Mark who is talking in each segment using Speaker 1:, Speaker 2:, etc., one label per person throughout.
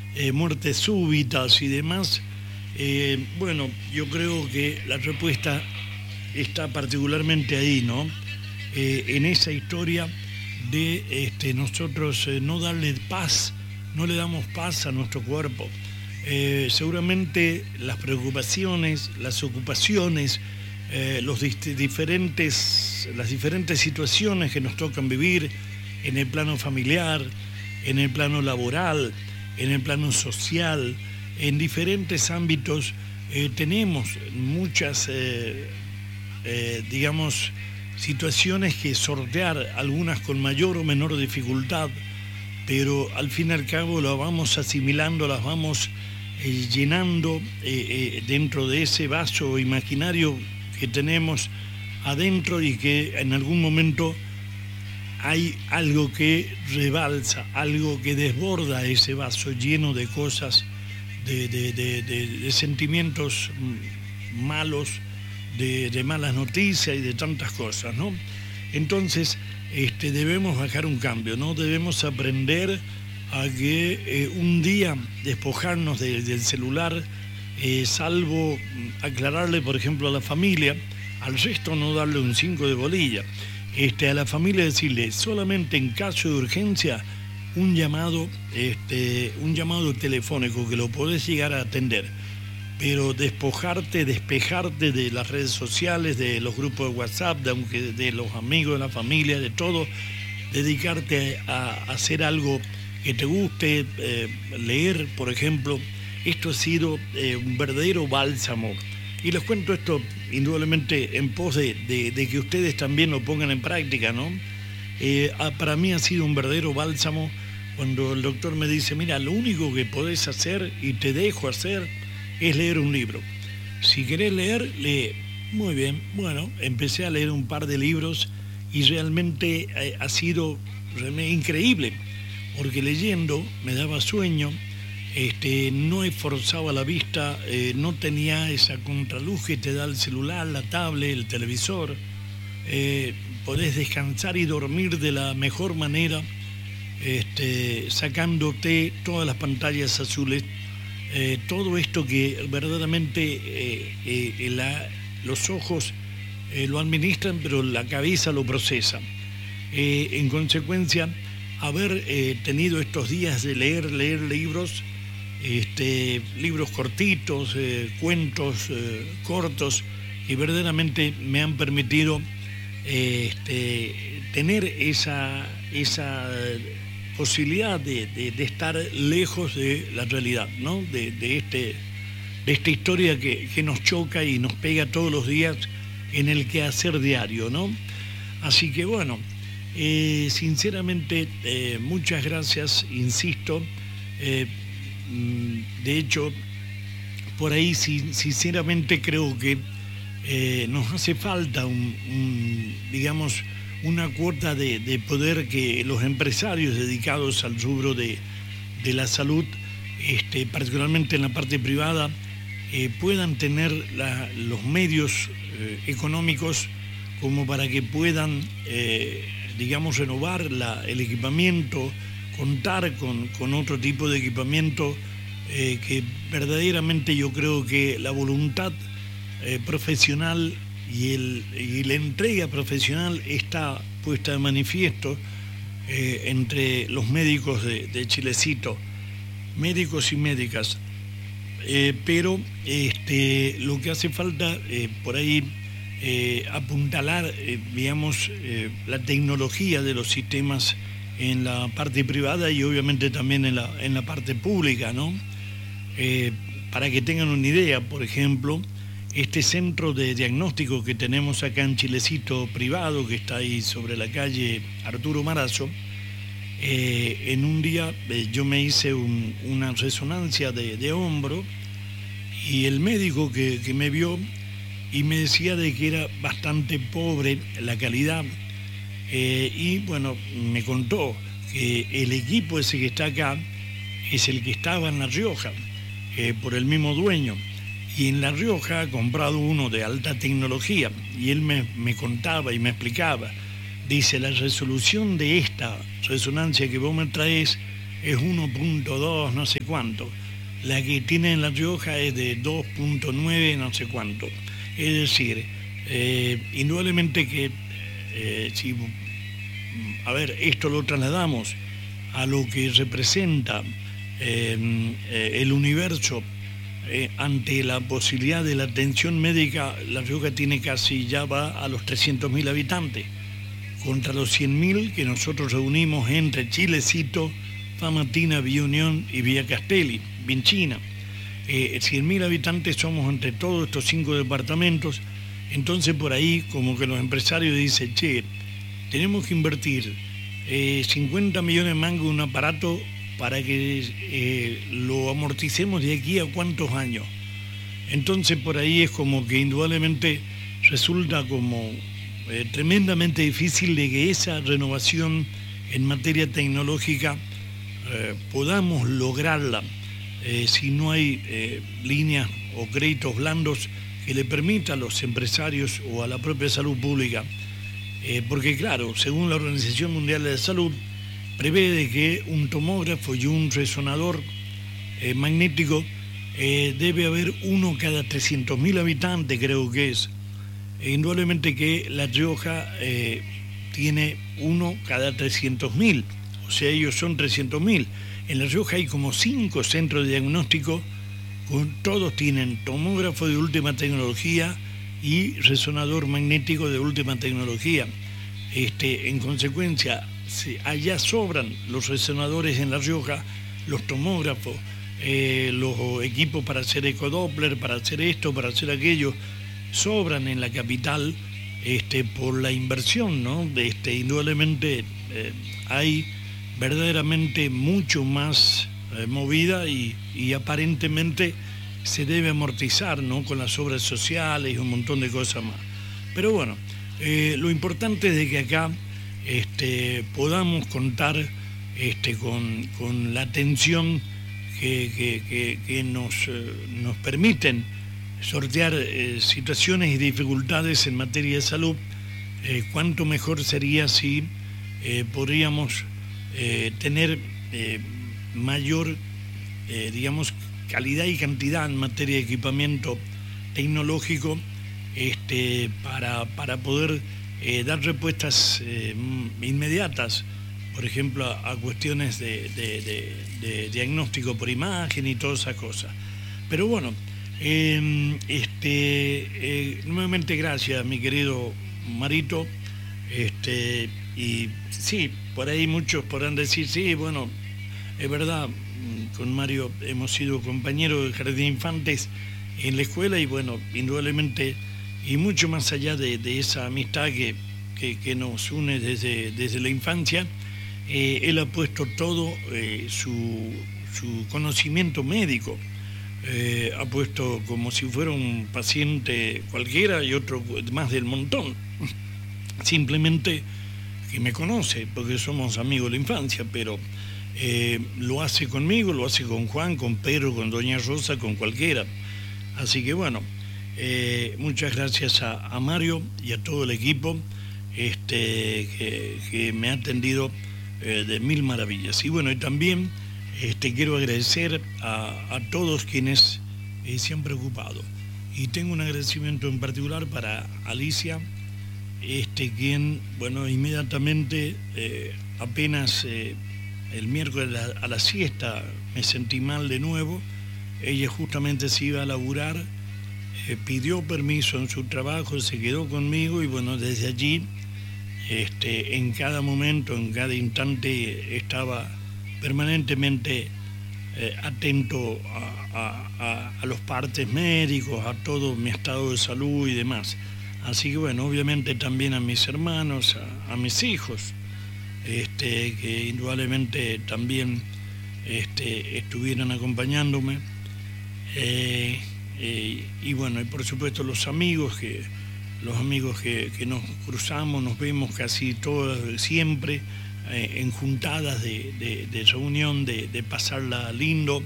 Speaker 1: muertes súbitas y demás. Bueno, yo creo que la respuesta está particularmente ahí, ¿no? En esa historia de nosotros no darle paz, no le damos paz a nuestro cuerpo. Seguramente las preocupaciones, las ocupaciones, las diferentes situaciones que nos tocan vivir en el plano familiar, en el plano laboral, en el plano social, en diferentes ámbitos, tenemos muchas, digamos, situaciones que sortear, algunas con mayor o menor dificultad, pero al fin y al cabo las vamos asimilando, las vamos llenando dentro de ese vaso imaginario que tenemos adentro y que en algún momento hay algo que rebalsa, algo que desborda ese vaso lleno de cosas, de sentimientos malos, de malas noticias y de tantas cosas, ¿no? Entonces, debemos bajar un cambio, ¿no? Debemos aprender a que un día despojarnos del celular, salvo aclararle, por ejemplo, a la familia, al resto no darle un 5 de bolilla. A la familia decirle solamente en caso de urgencia un llamado telefónico que lo podés llegar a atender, pero despejarte de las redes sociales, de los grupos de WhatsApp, de los amigos de la familia, de todo, dedicarte a hacer algo que te guste, leer, por ejemplo. Esto ha sido un verdadero bálsamo. Y les cuento esto indudablemente en pos de que ustedes también lo pongan en práctica, ¿no? Para mí ha sido un verdadero bálsamo cuando el doctor me dice, mira, lo único que podés hacer y te dejo hacer es leer un libro. Si querés leer, lee. Muy bien, bueno, empecé a leer un par de libros y realmente ha sido increíble, porque leyendo me daba sueño, no esforzaba la vista, no tenía esa contraluz que te da el celular, la tablet, el televisor. Podés descansar y dormir de la mejor manera, sacándote todas las pantallas azules, todo esto que verdaderamente los ojos lo administran, pero la cabeza lo procesa. En consecuencia, haber tenido estos días de leer libros, libros cortitos, cuentos cortos, que verdaderamente me han permitido tener esa posibilidad de estar lejos de la realidad, ¿no? de esta historia que nos choca y nos pega todos los días en el quehacer diario, ¿no? Así que bueno, sinceramente, muchas gracias, insisto. De hecho, por ahí sinceramente creo que nos hace falta digamos, una cuota de poder que los empresarios dedicados al rubro de la salud, particularmente en la parte privada, puedan tener los medios económicos como para que puedan, digamos, renovar el equipamiento, contar con otro tipo de equipamiento, que verdaderamente yo creo que la voluntad profesional y la entrega profesional está puesta de manifiesto entre los médicos de Chilecito, médicos y médicas. Pero lo que hace falta por ahí apuntalar, digamos, la tecnología de los sistemas en la parte privada y obviamente también en la parte pública, ¿no? Para que tengan una idea, por ejemplo, este centro de diagnóstico que tenemos acá en Chilecito privado, que está ahí sobre la calle Arturo Marazo, en un día yo me hice una resonancia de hombro y el médico que me vio y me decía de que era bastante pobre la calidad, y bueno, me contó que el equipo ese que está acá es el que estaba en La Rioja, por el mismo dueño, y en La Rioja ha comprado uno de alta tecnología, y él me contaba y me explicaba, dice, la resolución de esta resonancia que vos me traes es 1.2 no sé cuánto. La que tiene en La Rioja es de 2.9 no sé cuánto. Es decir, indudablemente que si, a ver, esto lo trasladamos a lo que representa el universo ante la posibilidad de la atención médica. La Rioja tiene casi, ya va a los 300.000 habitantes, contra los 100.000 que nosotros reunimos entre Chilecito, Famatina, Villa Unión y Villa Castelli, Vinchina. 100.000 habitantes somos entre todos estos 5 departamentos. Entonces por ahí como que los empresarios dicen, che, tenemos que invertir 50 millones de mangos en un aparato para que lo amorticemos de aquí a cuántos años. Entonces por ahí es como que indudablemente resulta como tremendamente difícil de que esa renovación en materia tecnológica podamos lograrla si no hay líneas o créditos blandos que le permitan a los empresarios o a la propia salud pública. Porque claro, según la Organización Mundial de la Salud, prevé de que un tomógrafo y un resonador magnético debe haber uno cada 300.000 habitantes, creo que es. Indudablemente que La Rioja tiene uno cada 300.000, o sea, ellos son 300.000. En La Rioja hay como 5 centros de diagnóstico, todos tienen tomógrafo de última tecnología y resonador magnético de última tecnología. En consecuencia, allá sobran los resonadores en La Rioja, los tomógrafos, los equipos para hacer ecodoppler, para hacer esto, para hacer aquello, sobran en la capital por la inversión, ¿no? Indudablemente hay verdaderamente mucho más movida y aparentemente se debe amortizar, ¿no? Con las obras sociales y un montón de cosas más. Pero bueno, lo importante es de que acá podamos contar con la atención que nos permiten sortear situaciones y dificultades en materia de salud. Cuánto mejor sería si podríamos tener mayor, digamos, calidad y cantidad en materia de equipamiento tecnológico para poder dar respuestas inmediatas, por ejemplo, a cuestiones de diagnóstico por imagen y todas esas cosas. Pero bueno, nuevamente gracias, mi querido Marito. Y sí, por ahí muchos podrán decir, sí, bueno, es verdad, con Mario hemos sido compañeros de jardín de infantes en la escuela y bueno, indudablemente, y mucho más allá de esa amistad que nos une desde la infancia, él ha puesto todo su conocimiento médico, ha puesto como si fuera un paciente cualquiera y otro más del montón, simplemente que me conoce, porque somos amigos de la infancia, pero lo hace conmigo, lo hace con Juan, con Pedro, con Doña Rosa, con cualquiera. Así que bueno, muchas gracias a Mario y a todo el equipo que me ha atendido de mil maravillas. Y bueno, y también quiero agradecer a todos quienes se han preocupado. Y tengo un agradecimiento en particular para Alicia, quien, bueno, inmediatamente, apenas el miércoles a la siesta me sentí mal de nuevo. Ella justamente se iba a laburar, pidió permiso en su trabajo, se quedó conmigo y bueno, desde allí, en cada momento, en cada instante, estaba permanentemente atento a los partes médicos, a todo mi estado de salud y demás. Así que bueno, obviamente también a mis hermanos, a mis hijos, que indudablemente también estuvieron acompañándome. Y bueno, y por supuesto los amigos que nos cruzamos, nos vemos casi todos, siempre, en juntadas de reunión, de pasarla lindo,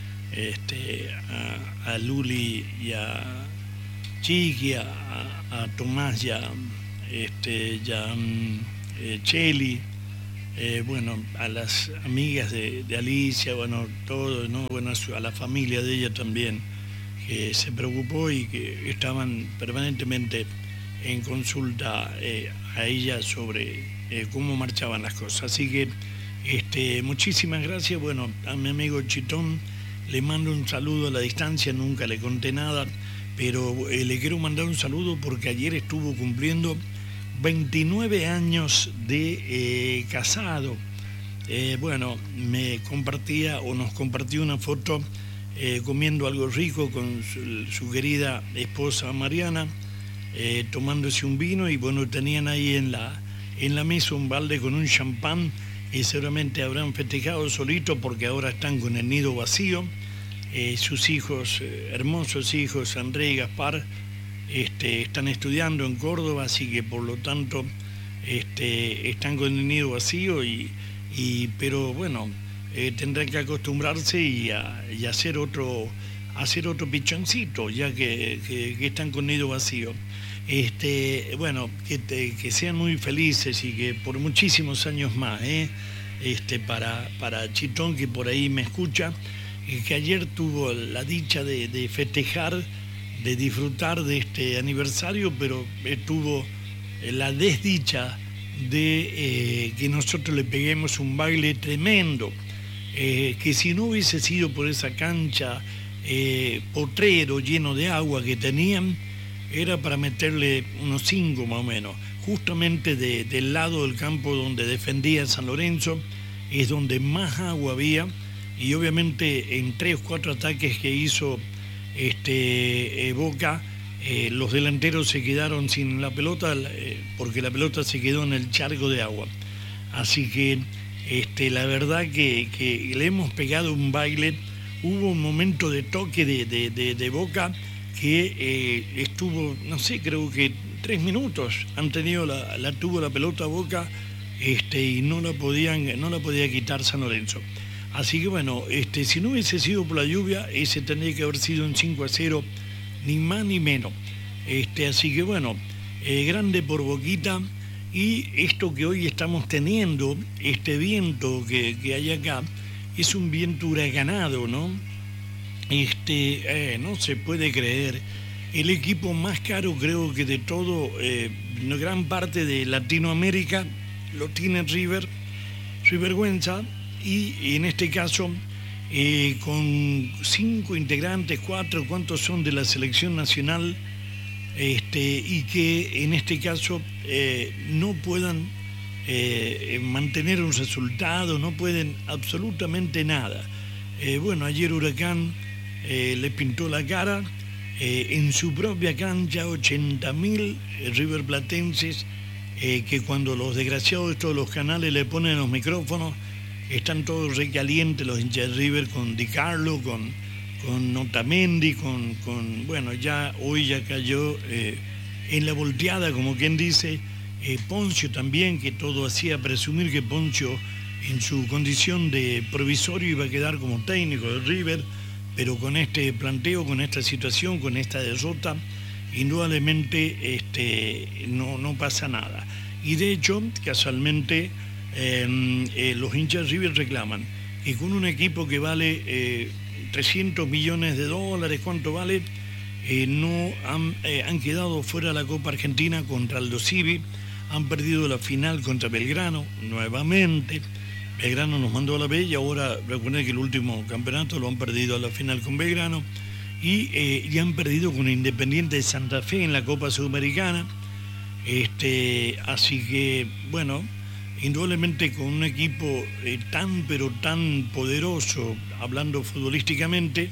Speaker 1: a Luli y a Chiqui, a Tomás y a Cheli, bueno, a las amigas de Alicia, bueno, todo, ¿no? Bueno, a la familia de ella también, que se preocupó y que estaban permanentemente en consulta a ella sobre cómo marchaban las cosas. Así que muchísimas gracias. Bueno, a mi amigo Chitón le mando un saludo a la distancia, nunca le conté nada, pero le quiero mandar un saludo porque ayer estuvo cumpliendo 29 años de casado. Bueno, me compartía o nos compartió una foto comiendo algo rico con su querida esposa Mariana, tomándose un vino, y bueno, tenían ahí en la mesa un balde con un champán, y seguramente habrán festejado solito porque ahora están con el nido vacío. Sus hijos, hermosos hijos, André y Gaspar, están estudiando en Córdoba, así que por lo tanto están con el nido vacío, pero bueno, tendrán que acostumbrarse y hacer otro pichoncito, ya que están con nido vacío. Bueno, que sean muy felices y que por muchísimos años más, para Chitón, que por ahí me escucha, que ayer tuvo la dicha de festejar, de disfrutar de este aniversario, pero tuvo la desdicha de que nosotros le peguemos un baile tremendo, que si no hubiese sido por esa cancha potrero lleno de agua que tenían, era para meterle unos 5 más o menos. Justamente del lado del campo donde defendía San Lorenzo es donde más agua había, y obviamente en 3 o 4 ataques que hizo Boca, los delanteros se quedaron sin la pelota, porque la pelota se quedó en el charco de agua. Así que la verdad que le hemos pegado un baile. Hubo un momento de toque de Boca que estuvo, no sé, creo que 3 minutos han tenido tuvo la pelota Boca, y no la podía quitar San Lorenzo. Así que bueno, si no hubiese sido por la lluvia, ese tendría que haber sido un 5-0, ni más ni menos. Así que bueno, grande por Boquita. Y esto que hoy estamos teniendo, este viento que hay acá, es un viento huracanado, ¿no? No se puede creer. El equipo más caro, creo que de todo, una gran parte de Latinoamérica, lo tiene River Vergüenza, y en este caso, con 5 integrantes, 4, ¿cuántos son de la selección nacional? Y que en este caso no puedan mantener un resultado, no pueden absolutamente nada. Bueno, ayer Huracán le pintó la cara en su propia cancha, 80.000 riverplatenses, que cuando los desgraciados de todos los canales le ponen los micrófonos, están todos recalientes los hinchas de River con Di Carlo, con Otamendi, bueno, hoy ya cayó en la volteada, como quien dice, Poncio también, que todo hacía presumir que Poncio en su condición de provisorio iba a quedar como técnico de River, pero con este planteo, con esta situación, con esta derrota, indudablemente no pasa nada. Y de hecho, casualmente, los hinchas de River reclaman que con un equipo que vale 300 millones de dólares, ¿cuánto vale? No han quedado fuera de la Copa Argentina contra Aldo Civi, han perdido la final contra Belgrano nuevamente. Belgrano nos mandó a la B, y ahora recuerden que el último campeonato lo han perdido a la final con Belgrano, y han perdido con Independiente de Santa Fe en la Copa Sudamericana. Así que, bueno, indudablemente con un equipo pero tan poderoso, hablando futbolísticamente,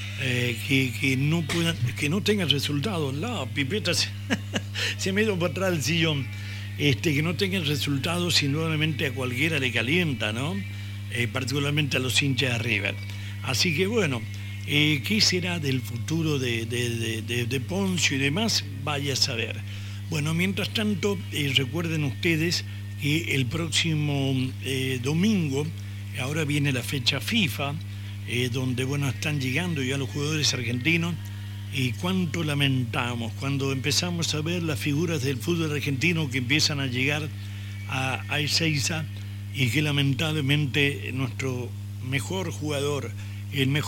Speaker 1: que no tenga resultados. La pipeta se me dio para atrás el sillón. Que no tengan resultados, indudablemente a cualquiera le calienta, ¿no? Particularmente a los hinchas de River. Así que bueno, ¿qué será del futuro de Poncio y demás? Vaya a saber. Bueno, mientras tanto, recuerden ustedes que el próximo domingo, ahora viene la fecha FIFA, donde bueno, están llegando ya los jugadores argentinos. Y cuánto lamentamos cuando empezamos a ver las figuras del fútbol argentino que empiezan a llegar a Ezeiza, y que lamentablemente nuestro mejor jugador, el mejor